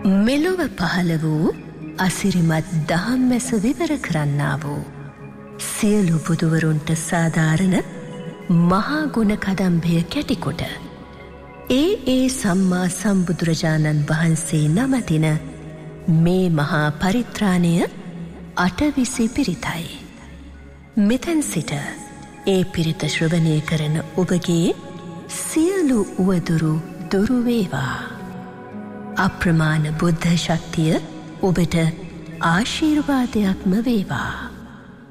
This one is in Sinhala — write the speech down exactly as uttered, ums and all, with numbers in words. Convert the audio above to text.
මෙලොව පහළ වූ අසිරිමත් දහම් මැස විවර කරන්නා වූ සියලු බුදුවරුන්ට සාධාරණ මහා ගුණ කදම්භය කැටිකොට ඒ ඒ සම්මා සම්බුදුරජාණන් වහන්සේ නමතින මේ මහා පරිත්‍රාණය අටවිසි පිරිතයි. මෙතැන් සිට ඒ පිරිත ශ්‍රවණය කරන ඔබගේ සියලු උවදුරු දුරු වේවා. අප්‍රමාණ බුද්ධ ශක්තිය ඔබට ආශිර්වාදයක්ම වේවා.